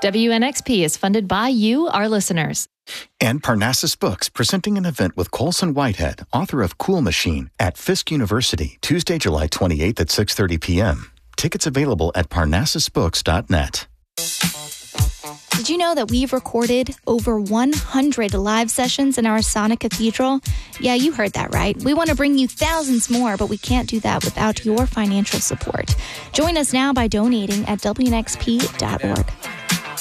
WNXP is funded by you, our listeners. And Parnassus Books, presenting an event with Colson Whitehead, author of Cool Machine, at Fisk University, Tuesday, July 28th at 6:30 p.m. Tickets available at parnassusbooks.net. Did you know that we've recorded over 100 live sessions in our Sonic Cathedral? Yeah, you heard that right. We want to bring you thousands more, but we can't do that without your financial support. Join us now by donating at WNXP.org.